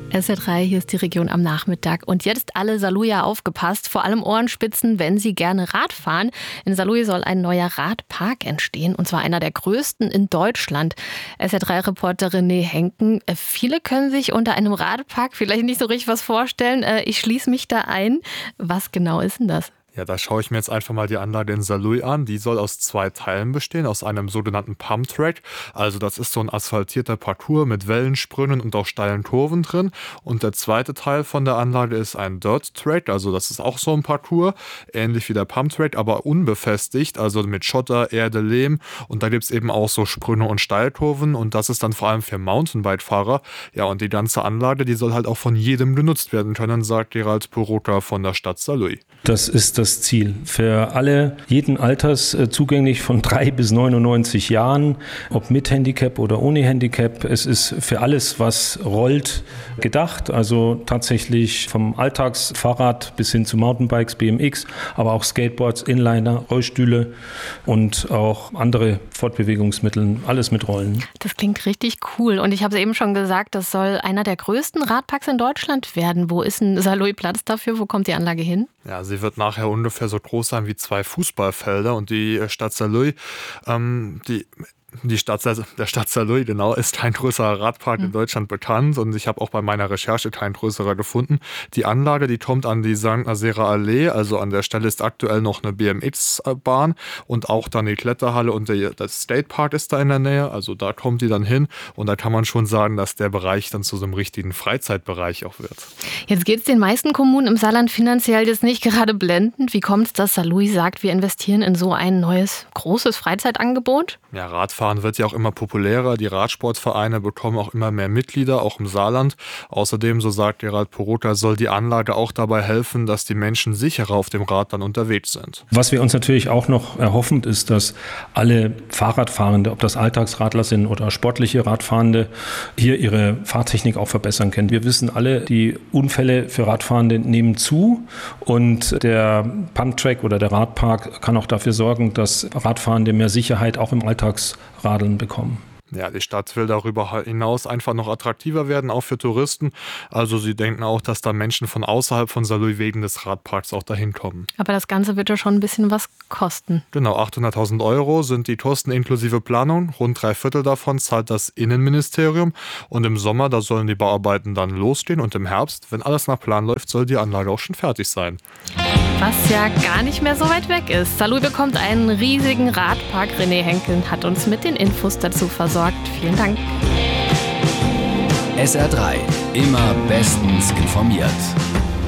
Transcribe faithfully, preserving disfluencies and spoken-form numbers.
S R drei, hier ist die Region am Nachmittag. Und jetzt alle Saarlouier aufgepasst, vor allem Ohrenspitzen, wenn Sie gerne Rad fahren. In Saarlouis soll ein neuer Radpark entstehen, und zwar einer der größten in Deutschland. S R drei-Reporter René Henken, viele können sich unter einem Radpark vielleicht nicht so richtig was vorstellen. Ich schließe mich da ein. Was genau ist denn das? Ja, da schaue ich mir jetzt einfach mal die Anlage in Saarlouis an. Die soll aus zwei Teilen bestehen, aus einem sogenannten Pump-Track. Also das ist so ein asphaltierter Parcours mit Wellensprüngen und auch steilen Kurven drin. Und der zweite Teil von der Anlage ist ein Dirt-Track, also das ist auch so ein Parcours, ähnlich wie der Pump-Track, aber unbefestigt, also mit Schotter, Erde, Lehm. Und da gibt es eben auch so Sprünge und Steilkurven und das ist dann vor allem für Mountainbike-Fahrer. Ja, und die ganze Anlage, die soll halt auch von jedem genutzt werden können, sagt Gerald Porota von der Stadt Saarlouis. Das ist das Ziel. Für alle, jeden Alters, zugänglich von drei bis neunundneunzig Jahren, ob mit Handicap oder ohne Handicap. Es ist für alles, was rollt, gedacht. Also tatsächlich vom Alltagsfahrrad bis hin zu Mountainbikes, B M X, aber auch Skateboards, Inliner, Rollstühle und auch andere Fortbewegungsmittel, alles mit Rollen. Das klingt richtig cool. Und ich habe es eben schon gesagt, das soll einer der größten Radparks in Deutschland werden. Wo ist ein Saarlouis Platz dafür? Wo kommt die Anlage hin? Ja, sie wird nachher ungefähr so groß sein wie zwei Fußballfelder und die Stadt Saarlouis, ähm, die Die Stadt, der Stadt Saarlouis, genau, ist kein größerer Radpark in Deutschland bekannt und ich habe auch bei meiner Recherche kein größerer gefunden. Die Anlage, die kommt an die Sankt Nazaire Allee, also an der Stelle ist aktuell noch eine B M X-Bahn und auch dann die Kletterhalle und der, der State Park ist da in der Nähe, also da kommt die dann hin und da kann man schon sagen, dass der Bereich dann zu so einem richtigen Freizeitbereich auch wird. Jetzt geht es den meisten Kommunen im Saarland finanziell jetzt nicht gerade blendend. Wie kommt es, dass Saarlouis sagt, wir investieren in so ein neues, großes Freizeitangebot? Ja, Radfahren wird ja auch immer populärer. Die Radsportvereine bekommen auch immer mehr Mitglieder, auch im Saarland. Außerdem, so sagt Gerald Porota, soll die Anlage auch dabei helfen, dass die Menschen sicherer auf dem Rad dann unterwegs sind. Was wir uns natürlich auch noch erhoffen, ist, dass alle Fahrradfahrende, ob das Alltagsradler sind oder sportliche Radfahrende, hier ihre Fahrtechnik auch verbessern können. Wir wissen alle, die Unfälle für Radfahrende nehmen zu und der Pump-Track oder der Radpark kann auch dafür sorgen, dass Radfahrende mehr Sicherheit auch im Alltagsradeln bekommen. Ja, die Stadt will darüber hinaus einfach noch attraktiver werden, auch für Touristen. Also sie denken auch, dass da Menschen von außerhalb von Saarlouis wegen des Radparks auch dahin kommen. Aber das Ganze wird ja schon ein bisschen was kosten. Genau, achthunderttausend Euro sind die Kosten inklusive Planung. Rund drei Viertel davon zahlt das Innenministerium. Und im Sommer, da sollen die Bauarbeiten dann losgehen. Und im Herbst, wenn alles nach Plan läuft, soll die Anlage auch schon fertig sein. Was ja gar nicht mehr so weit weg ist. Saarlouis bekommt einen riesigen Radpark. René Henken hat uns mit den Infos dazu versorgt. Vielen Dank. S R drei, immer bestens informiert.